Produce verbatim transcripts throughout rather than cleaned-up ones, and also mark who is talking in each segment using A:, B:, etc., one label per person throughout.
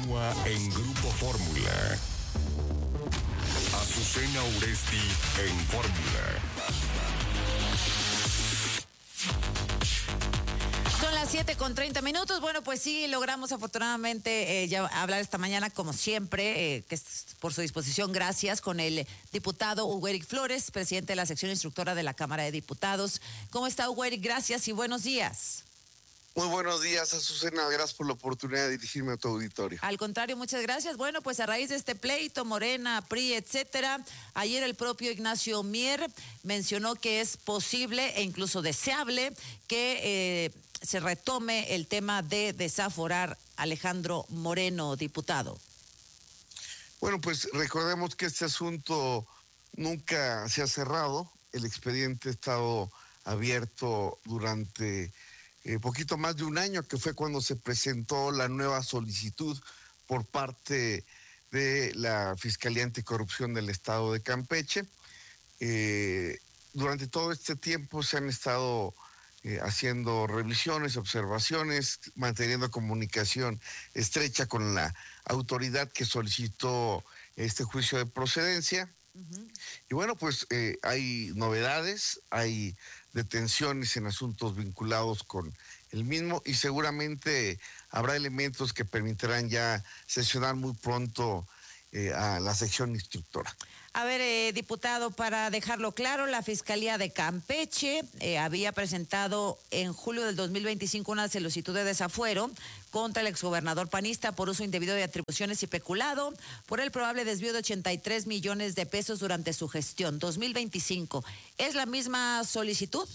A: continúa en Grupo Fórmula. Azucena Uresti en Fórmula.
B: Son las siete con treinta minutos. Bueno, pues sí, logramos afortunadamente eh, ya hablar esta mañana, como siempre, eh, que es por su disposición, gracias, con el diputado Hugo Eric Flores, presidente de la sección instructora de la Cámara de Diputados. ¿Cómo está, Hugo Eric? Gracias y buenos días.
C: Muy buenos días, Azucena. Gracias por la oportunidad de dirigirme a tu auditorio.
B: Al contrario, muchas gracias. Bueno, pues a raíz de este pleito, Morena, P R I, etcétera, ayer el propio Ignacio Mier mencionó que es posible e incluso deseable que eh, se retome el tema de desaforar a Alejandro Moreno, diputado.
C: Bueno, pues recordemos que este asunto nunca se ha cerrado. El expediente ha estado abierto durante Eh, poquito más de un año, que fue cuando se presentó la nueva solicitud por parte de la Fiscalía Anticorrupción del Estado de Campeche. Eh, durante todo este tiempo se han estado eh, haciendo revisiones, observaciones, manteniendo comunicación estrecha con la autoridad que solicitó este juicio de procedencia. Uh-huh. Y bueno, pues eh, hay novedades, hay detenciones en asuntos vinculados con el mismo y seguramente habrá elementos que permitirán ya sesionar muy pronto eh, a la sección instructora.
B: A ver, eh, diputado, para dejarlo claro, la Fiscalía de Campeche eh, había presentado en julio del dos mil veinticinco una solicitud de desafuero contra el exgobernador panista por uso indebido de atribuciones y peculado por el probable desvío de ochenta y tres millones de pesos durante su gestión. dos mil veinticinco. ¿Es la misma solicitud?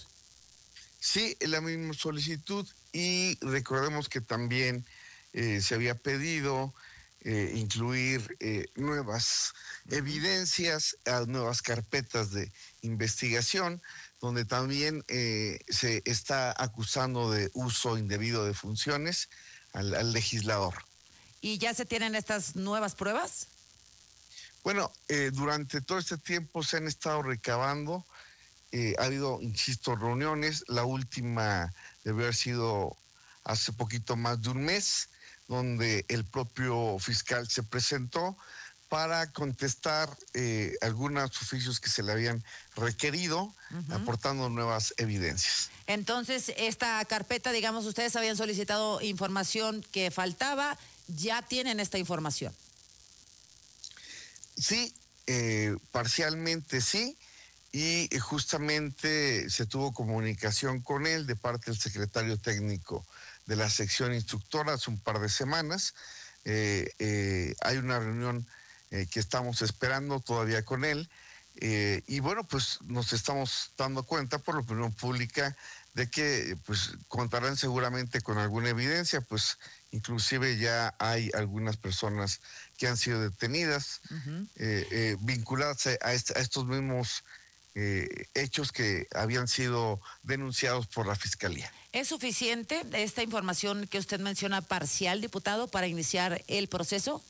C: Sí, es la misma solicitud y recordemos que también eh, se había pedido Eh, incluir eh, nuevas evidencias, a nuevas carpetas de investigación, donde también eh, se está acusando de uso indebido de funciones al, al legislador.
B: ¿Y ya se tienen estas nuevas pruebas?
C: Bueno, eh, durante todo este tiempo se han estado recabando, eh, ha habido, insisto, reuniones, la última debe haber sido hace poquito más de un mes, donde el propio fiscal se presentó para contestar eh, algunos oficios que se le habían requerido, uh-huh, aportando nuevas evidencias.
B: Entonces, esta carpeta, digamos, ustedes habían solicitado información que faltaba, ¿ya tienen esta información?
C: Sí, eh, parcialmente sí, y justamente se tuvo comunicación con él de parte del secretario técnico de la sección instructora hace un par de semanas. Eh, eh, hay una reunión eh, que estamos esperando todavía con él eh, y bueno, pues nos estamos dando cuenta por la opinión pública de que pues contarán seguramente con alguna evidencia, pues inclusive ya hay algunas personas que han sido detenidas, uh-huh, eh, eh, vinculadas a, este, a estos mismos Eh, hechos que habían sido denunciados por la Fiscalía.
B: ¿Es suficiente esta información que usted menciona parcial, diputado, para iniciar el proceso?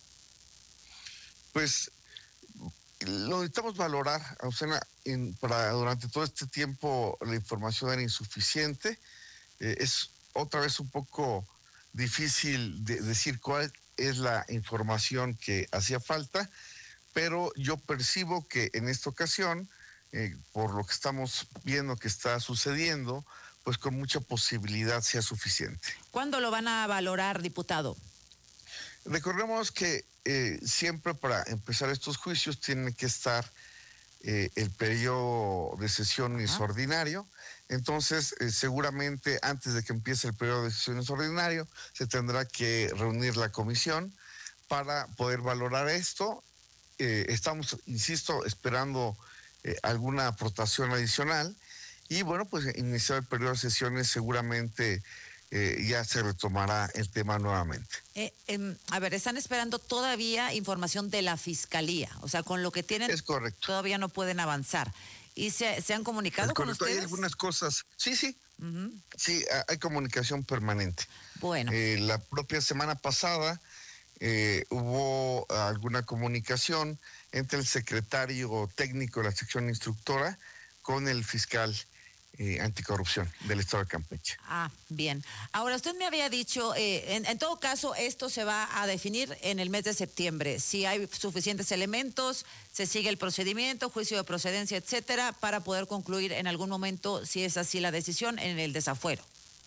C: Pues lo necesitamos valorar, Azucena, en, para durante todo este tiempo la información era insuficiente. Eh, es otra vez un poco difícil de decir cuál es la información que hacía falta, pero yo percibo que en esta ocasión, Eh, por lo que estamos viendo que está sucediendo, pues con mucha posibilidad sea suficiente.
B: ¿Cuándo lo van a valorar, diputado?
C: Recordemos que eh, siempre para empezar estos juicios tiene que estar eh, el periodo de sesiones Ajá. ordinario. Entonces, eh, seguramente antes de que empiece el periodo de sesiones ordinario, se tendrá que reunir la comisión para poder valorar esto. Eh, estamos, insisto, esperando Eh, alguna aportación adicional y bueno, pues iniciar el periodo de sesiones seguramente eh, ya se retomará el tema nuevamente.
B: Eh, eh, a ver, están esperando todavía información de la Fiscalía, o sea, con lo que tienen
C: es correcto.
B: Todavía no pueden avanzar. ¿Y se, se han comunicado
C: es
B: con
C: correcto.
B: ustedes?
C: Hay algunas cosas, sí, sí, uh-huh. sí, hay comunicación permanente.
B: Bueno.
C: Eh, la propia semana pasada eh, hubo alguna comunicación entre el secretario técnico de la sección instructora con el fiscal eh, Anticorrupción del Estado de Campeche.
B: Ah, bien. Ahora, usted me había dicho, eh, en, en todo caso, esto se va a definir en el mes de septiembre. Si hay suficientes elementos, se sigue el procedimiento, juicio de procedencia, etcétera, para poder concluir en algún momento, si es así la decisión, en el desafuero.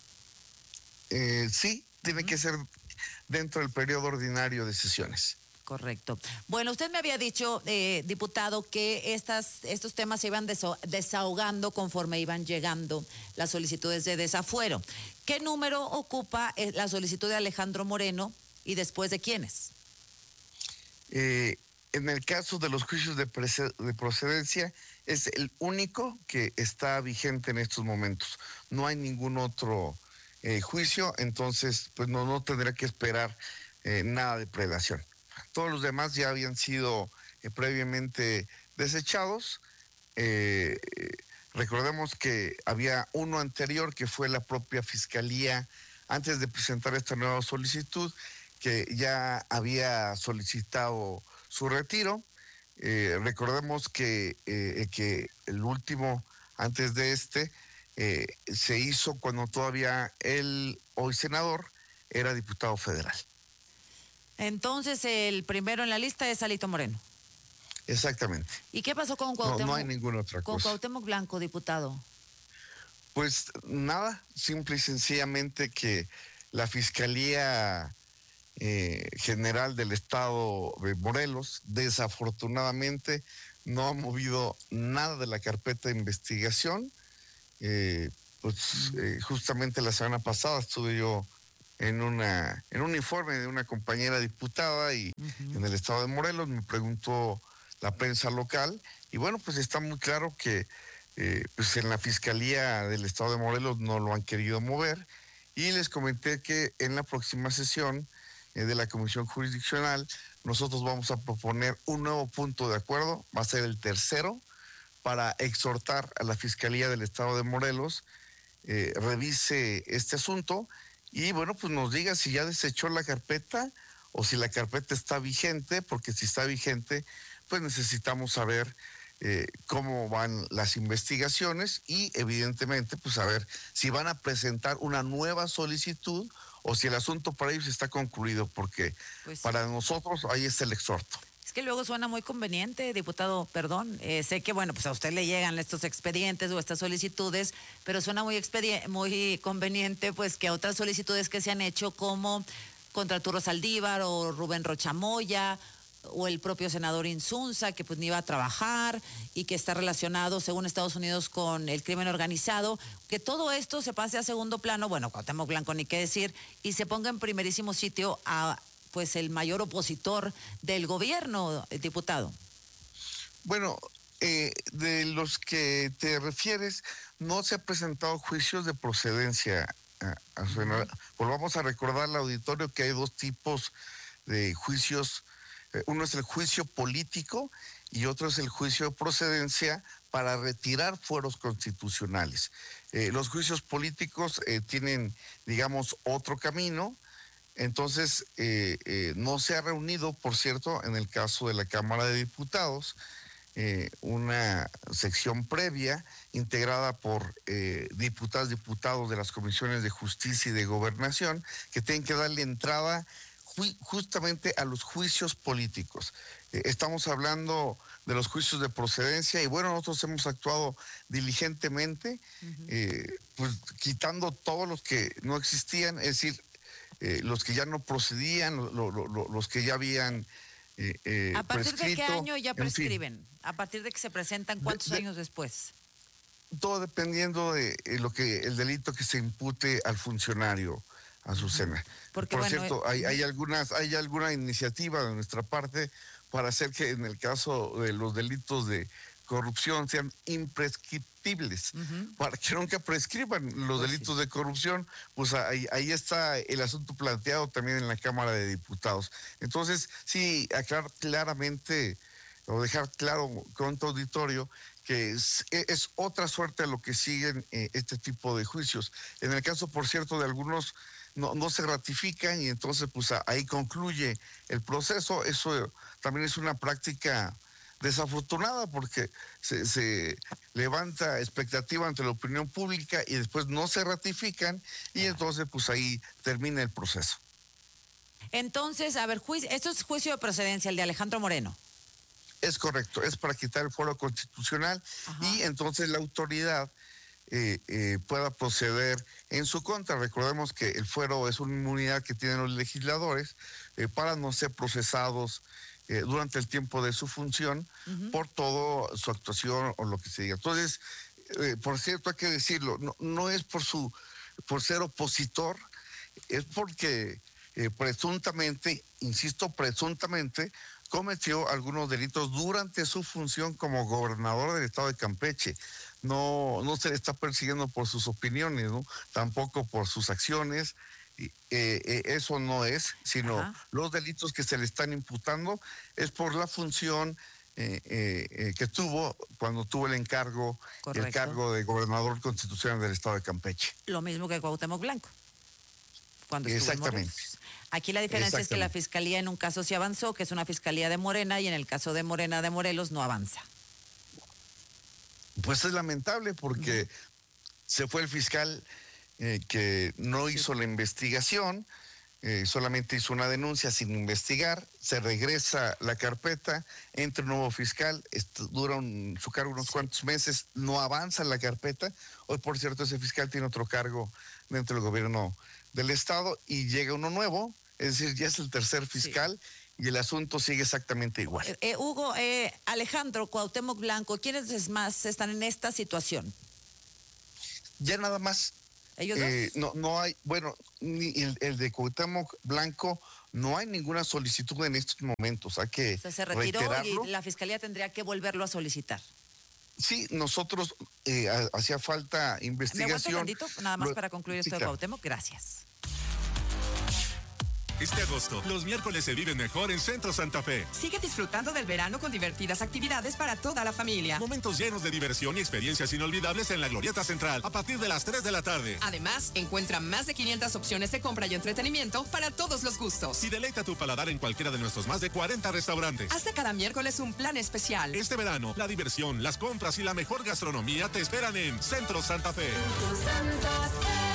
C: Eh, sí, tiene uh-huh. que ser dentro del periodo ordinario de sesiones.
B: Correcto. Bueno, usted me había dicho, eh, diputado, que estas, estos temas se iban desahogando conforme iban llegando las solicitudes de desafuero. ¿Qué número ocupa la solicitud de Alejandro Moreno y después de quiénes?
C: Eh, en el caso de los juicios de, de procedencia, es el único que está vigente en estos momentos. No hay ningún otro eh, juicio, entonces pues no, no tendrá que esperar eh, nada de predación. Todos los demás ya habían sido eh, previamente desechados. Eh, recordemos que había uno anterior que fue la propia Fiscalía, antes de presentar esta nueva solicitud, que ya había solicitado su retiro. Eh, recordemos que, eh, que el último, antes de este, eh, se hizo cuando todavía él, hoy senador, era diputado federal.
B: Entonces, el primero en la lista es Alito Moreno.
C: Exactamente.
B: ¿Y qué pasó con Cuauhtémoc?
C: No, no hay ninguna otra
B: con
C: cosa.
B: Con Cuauhtémoc Blanco, diputado.
C: Pues nada, simple y sencillamente que la Fiscalía eh, General del Estado de Morelos, desafortunadamente, no ha movido nada de la carpeta de investigación. Eh, pues uh-huh. eh, justamente la semana pasada estuve yo en una en un informe de una compañera diputada y uh-huh. en el estado de Morelos me preguntó la prensa local y bueno, pues está muy claro que eh, pues en la Fiscalía del Estado de Morelos no lo han querido mover y les comenté que en la próxima sesión eh, de la Comisión Jurisdiccional nosotros vamos a proponer un nuevo punto de acuerdo, va a ser el tercero, para exhortar a la Fiscalía del Estado de Morelos eh, revise este asunto y bueno, pues nos diga si ya desechó la carpeta o si la carpeta está vigente, porque si está vigente, pues necesitamos saber eh, cómo van las investigaciones y evidentemente pues saber si van a presentar una nueva solicitud o si el asunto para ellos está concluido, porque pues, para nosotros ahí está el exhorto.
B: Es que luego suena muy conveniente, diputado, perdón, eh, sé que, bueno, pues a usted le llegan estos expedientes o estas solicitudes, pero suena muy, muy conveniente, pues, que a otras solicitudes que se han hecho, como contra Arturo Saldívar o Rubén Rochamoya, o el propio senador Insunza, que pues ni iba a trabajar y que está relacionado, según Estados Unidos, con el crimen organizado, que todo esto se pase a segundo plano, bueno, Cuauhtémoc Blanco ni qué decir, y se ponga en primerísimo sitio a pues el mayor opositor del gobierno, diputado.
C: Bueno, eh, de los que te refieres, no se han presentado juicios de procedencia. A, a su, uh-huh. Volvamos a recordar al auditorio que hay dos tipos de juicios. Eh, uno es el juicio político y otro es el juicio de procedencia para retirar fueros constitucionales. Eh, los juicios políticos eh, tienen, digamos, otro camino. Entonces, eh, eh, no se ha reunido, por cierto, en el caso de la Cámara de Diputados, eh, una sección previa integrada por eh, diputadas y diputados de las comisiones de Justicia y de Gobernación, que tienen que darle entrada ju- justamente a los juicios políticos. Eh, estamos hablando de los juicios de procedencia y bueno, nosotros hemos actuado diligentemente, uh-huh. eh, pues quitando todos los que no existían, es decir, Eh, los que ya no procedían, lo, lo, lo, los que ya habían eh, eh,
B: ¿A partir
C: prescrito,
B: de qué año ya prescriben?
C: En fin.
B: ¿A partir de que se presentan cuántos de, de, años después?
C: Todo dependiendo de eh, lo que el delito que se impute al funcionario, Azucena. Porque, Por bueno, cierto, eh, hay, hay algunas, hay alguna iniciativa de nuestra parte para hacer que en el caso de los delitos de corrupción sean imprescriptibles, uh-huh. para que nunca prescriban los pues delitos sí. de corrupción, pues ahí, ahí está el asunto planteado también en la Cámara de Diputados. Entonces, sí, aclarar claramente, o dejar claro con tu auditorio, que es, es otra suerte a lo que siguen eh, este tipo de juicios. En el caso, por cierto, de algunos no, no se ratifican y entonces pues ahí concluye el proceso. Eso también es una práctica desafortunada porque se, se levanta expectativa ante la opinión pública y después no se ratifican y entonces pues ahí termina el proceso.
B: Entonces, a ver, juicio, esto es juicio de procedencia, el de Alejandro Moreno.
C: Es correcto, es para quitar el fuero constitucional. Ajá. Y entonces la autoridad eh, eh, pueda proceder en su contra. Recordemos que el fuero es una inmunidad que tienen los legisladores eh, para no ser procesados eh, durante el tiempo de su función uh-huh. por toda su actuación o lo que se diga. Entonces, eh, por cierto, hay que decirlo, no, no es por su por ser opositor, es porque eh, presuntamente, insisto, presuntamente, cometió algunos delitos durante su función como gobernador del estado de Campeche. No, no se le está persiguiendo por sus opiniones, ¿no? Tampoco por sus acciones. Eh, eh, eso no es, sino Ajá. los delitos que se le están imputando es por la función eh, eh, eh, que tuvo cuando tuvo el encargo, Correcto. el cargo de gobernador constitucional del estado de Campeche.
B: Lo mismo que Cuauhtémoc Blanco. Cuando estuvo
C: Exactamente.
B: En Aquí la diferencia es que la Fiscalía en un caso sí avanzó, que es una Fiscalía de Morena, y en el caso de Morena de Morelos no avanza.
C: Pues es lamentable porque uh-huh. se fue el fiscal eh, que no sí. hizo la investigación, eh, solamente hizo una denuncia sin investigar, se regresa la carpeta, entra un nuevo fiscal, esto, dura un, su cargo unos sí. cuantos meses, no avanza la carpeta. Hoy, por cierto, ese fiscal tiene otro cargo dentro del gobierno del estado y llega uno nuevo, es decir, ya es el tercer fiscal sí. y el asunto sigue exactamente igual.
B: Eh, eh, Hugo, eh, Alejandro, Cuauhtémoc Blanco, ¿quiénes más están en esta situación?
C: Ya nada más.
B: ¿Ellos
C: eh,
B: dos?
C: No, no hay, bueno, ni el, el de Cuauhtémoc Blanco, no hay ninguna solicitud en estos momentos, hay que
B: o sea, se retiró
C: reiterarlo.
B: Y la Fiscalía tendría que volverlo a solicitar.
C: Sí, nosotros eh, hacía falta investigación.
B: ¿Me aguanto tantito? Nada más
C: Lo,
B: para concluir
C: sí,
B: esto de
C: claro.
B: Cuauhtémoc. Gracias.
D: Este agosto, los miércoles se viven mejor en Centro Santa Fe.
E: Sigue disfrutando del verano con divertidas actividades para toda la familia.
D: Momentos llenos de diversión y experiencias inolvidables en la Glorieta Central a partir de las tres de la tarde.
E: Además, encuentra más de quinientas opciones de compra y entretenimiento para todos los gustos.
D: Y deleita tu paladar en cualquiera de nuestros más de cuarenta restaurantes.
E: Haz de cada miércoles un plan especial.
D: Este verano, la diversión, las compras y la mejor gastronomía te esperan en Centro Santa Fe.
F: Centro Santa Fe.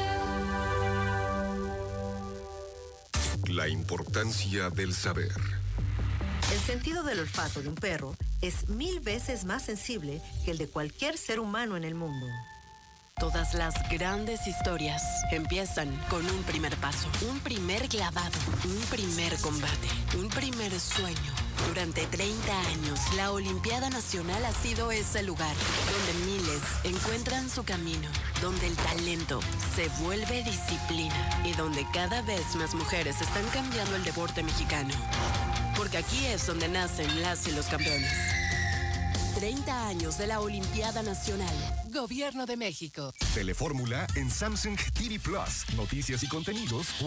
A: La importancia del saber.
G: El sentido del olfato de un perro es mil veces más sensible que el de cualquier ser humano en el mundo.
H: Todas las grandes historias empiezan con un primer paso, un primer clavado, un primer combate, un primer sueño. Durante treinta años, la Olimpiada Nacional ha sido ese lugar donde miles encuentran su camino, donde el talento se vuelve disciplina y donde cada vez más mujeres están cambiando el deporte mexicano. Porque aquí es donde nacen las y los campeones. treinta años de la Olimpiada Nacional. Gobierno de México.
A: Telefórmula en Samsung T V Plus. Noticias y contenidos